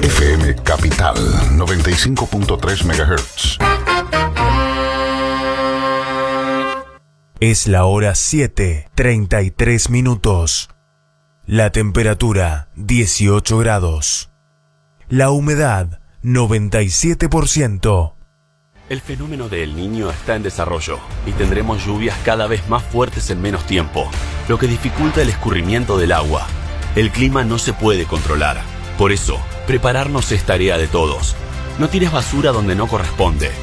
FM Capital 95.3 MHz. Es la hora 7:33 minutos. La temperatura 18 grados. La humedad 97%. El fenómeno de El Niño está en desarrollo y tendremos lluvias cada vez más fuertes en menos tiempo, lo que dificulta el escurrimiento del agua. El clima no se puede controlar. Por eso, prepararnos es tarea de todos. No tires basura donde no corresponde.